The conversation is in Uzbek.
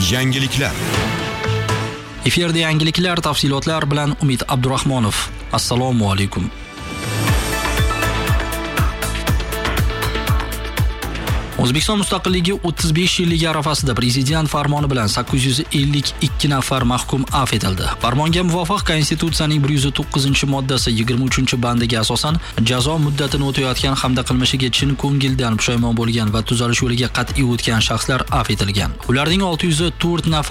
Yangiliklar. Efirda yangiliklar tafsilotlar bilan Umid Abdurahmonov. Assalomu alaykum. O'zbekiston mustaqilligi 35 yilligi arafasida prezident farmoni bilan 852 nafar mahkum afv etildi. Farmonga muvofiq Konstitutsiyaning 109-moddasi 23-bandiga asosan jazo muddatini o'tayotgan hamda qilmishiga chin ko'ngildan pushaymon bo'lgan va tuzalish yo'liga qat'iy o'tgan shaxslar afv etilgan. Ularning 604 nafar